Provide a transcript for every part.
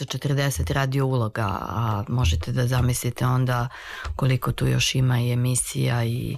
240 radio uloga, a možete da zamislite onda koliko tu još ima i emisija i...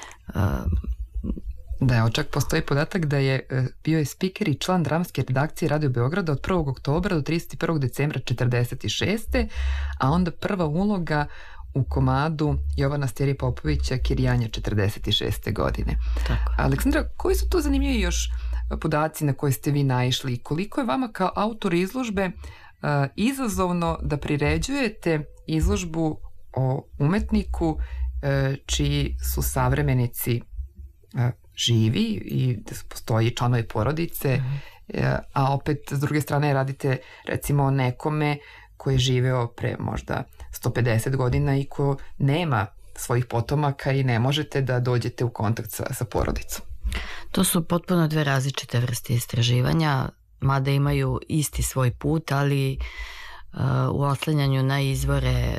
Da, evo čak postoji podatak da je bio je spiker i član dramske redakcije Radio Beograda od 1. oktobra do 31. decembra 1946. A onda prva uloga u komadu Jovana Stjeri Popovića Kirjanja 1946. godine. Tako. Aleksandra, koji su to zanimljivi još podaci na koje ste vi naišli i koliko je vama kao autor izložbe izazovno da priređujete izložbu o umetniku čiji su savremenici živi i da postoji članovi porodice, a opet s druge strane radite recimo o nekome koji je živeo pre možda 150 godina i ko nema svojih potomaka i ne možete da dođete u kontakt sa porodicom. To su potpuno dve različite vrste istraživanja, mada imaju isti svoj put, ali u oslanjanju na izvore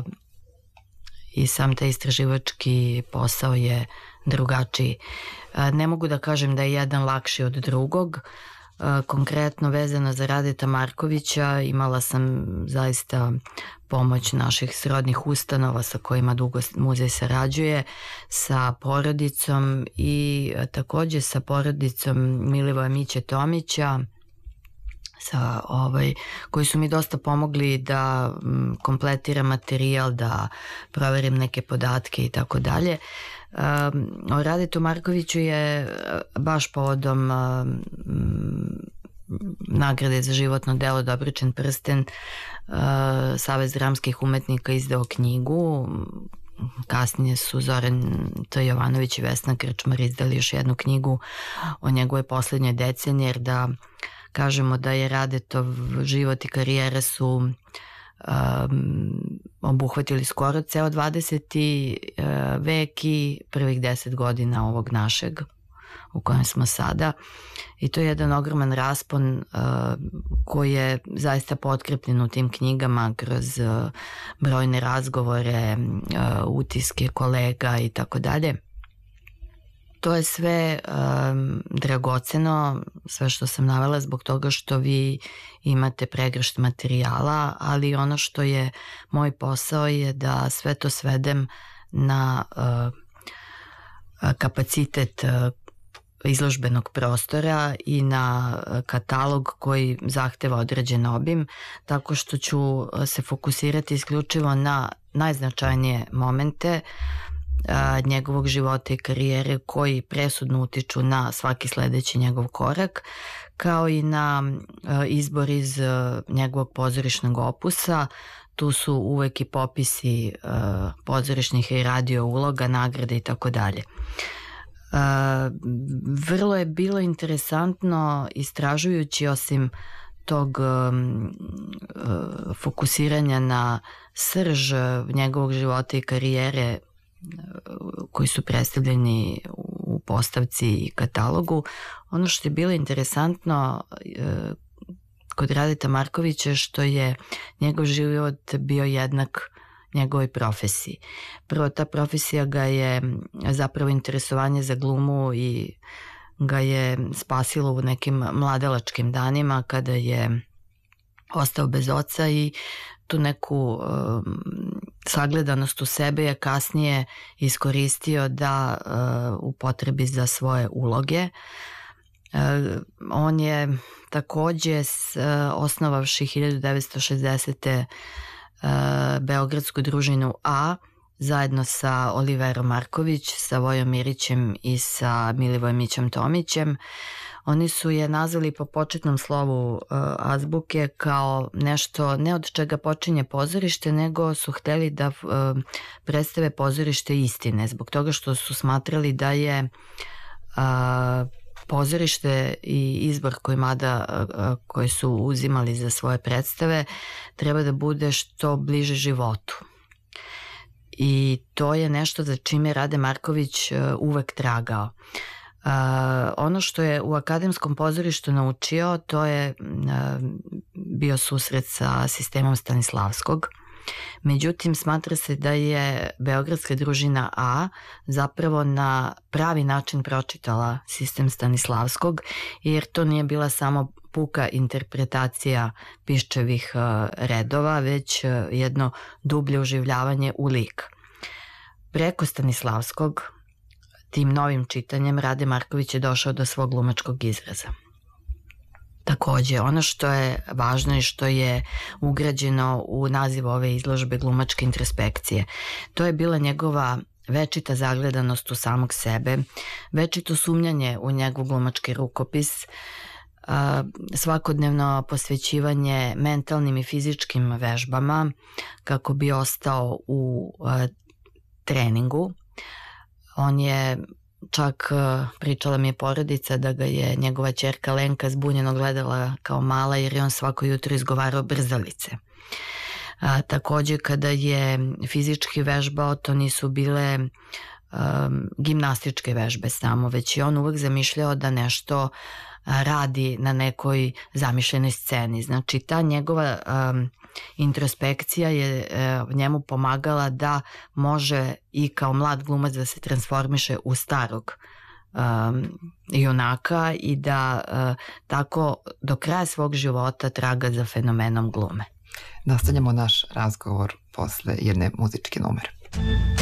i sam taj istraživački posao je drugačiji. Ne mogu da kažem da je jedan lakši od drugog. Konkretno vezano za Radeta Markovića imala sam zaista pomoć naših srodnih ustanova sa kojima dugo muzej sarađuje, sa porodicom i takođe sa porodicom Milivoja Miće Tomića, koji su mi dosta pomogli da kompletiram materijal, da proverim neke podatke i tako dalje. O Radetu Markoviću je baš povodom nagrade za životno delo Dobričin prsten Savez dramskih umetnika izdao knjigu. Kasnije su Zoran T. Jovanović i Vesna Krčmar izdali još jednu knjigu o njegovoj poslednjoj deceniji, jer da kažemo da je Radetov život i karijera su obuhvatili skoro ceo 20. vek i prvih 10 godina ovog našeg u kojem smo sada, i to je jedan ogroman raspon koji je zaista potkrepljen u tim knjigama kroz brojne razgovore, utiske kolega i tako dalje. To je sve dragoceno, sve što sam navela, zbog toga što vi imate pregršt materijala, ali ono što je moj posao je da sve to svedem na kapacitet izložbenog prostora i na katalog koji zahteva određen obim, tako što ću se fokusirati isključivo na najznačajnije momente njegovog života i karijere koji presudno utiču na svaki sledeći njegov korak, kao i na izbor iz njegovog pozorišnog opusa. Tu su uvek i popisi pozorišnih i radio uloga, nagrade i tako dalje. Vrlo je bilo interesantno istražujući, osim tog fokusiranja na srž njegovog života i karijere koji su predstavljeni u postavci i katalogu. Ono što je bilo interesantno kod Radeta Markovića što je njegov život bio jednak njegovoj profesiji. Prvo, ta profesija ga je zapravo interesovanje za glumu i ga je spasilo u nekim mladalačkim danima kada je ostao bez oca, i tu neku sagledanost u sebe je kasnije iskoristio da upotrebi za svoje uloge. On je takođe osnovavši 1960. Beogradsku družinu A zajedno sa Oliverom Marković, sa Vojom Mirićem i sa Milivojem Mićem Tomićem. Oni su je nazvali po početnom slovu azbuke kao nešto ne od čega počinje pozorište, nego su hteli da predstave pozorište istine, zbog toga što su smatrali da je pozorište i izbor koji su uzimali za svoje predstave treba da bude što bliže životu. I to je nešto za čime Rade Marković uvek tragao. Ono što je u akademskom pozorištu naučio, to je bio susret sa sistemom Stanislavskog, Međutim, smatra se da je Beogradska družina A zapravo na pravi način pročitala sistem Stanislavskog, jer to nije bila samo puka interpretacija Piščevih redova, već jedno dublje uživljavanje u lik. Preko Stanislavskog, tim novim čitanjem, Rade Marković je došao do svog glumačkog izraza. Takođe, ono što je važno i što je ugrađeno u naziv ove izložbe glumačke introspekcije, to je bila njegova večita zagledanost u samog sebe, večito sumnjanje u njegov glumački rukopis, svakodnevno posvećivanje mentalnim i fizičkim vežbama kako bi ostao u treningu. On je čak, pričala mi je porodica, da ga je njegova ćerka Lenka zbunjeno gledala kao mala, jer je on svako jutro izgovarao brzalice. Takođe, kada je fizički vežbao, to nisu bile gimnastičke vežbe samo, već je on uvek zamišljao da nešto radi na nekoj zamišljenoj sceni. Znači, ta njegova introspekcija je njemu pomagala da može i kao mlad glumac da se transformiše u starog junaka i da tako do kraja svog života traga za fenomenom glume. Nastavljamo naš razgovor posle jedne muzičke numere.